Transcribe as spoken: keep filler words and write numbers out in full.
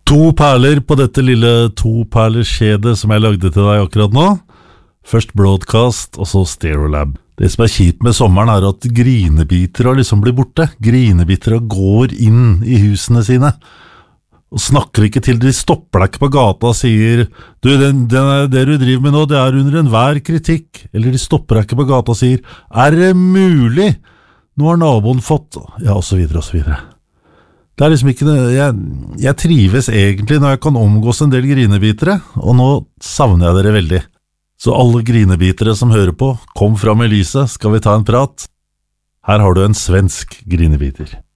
To perler på dette lille to-perler-kjedet som jeg lagde til deg akkurat nå. Først Broadcast, og så Stereolab. Det som er kjipt med sommeren er at grinebiter liksom blir borte. Grinebiter går inn i husene sine. Og snakker ikke til, de stopper deg ikke på gata og sier «Du, den, den, det du driver med nå, det er under enhver kritikk». Eller de stopper deg ikke på gata og sier «Er det mulig? Nå har naboen fått...» Ja, og så videre, og så videre. Det er liksom ikke, jeg, jeg trives egentlig når jeg kan omgås en del grinebitere, og nå savner jeg dere veldig. Så alle grinebitere som hører på, kom fram i lyset, skal vi ta en prat? Her har du en svensk grinebiter.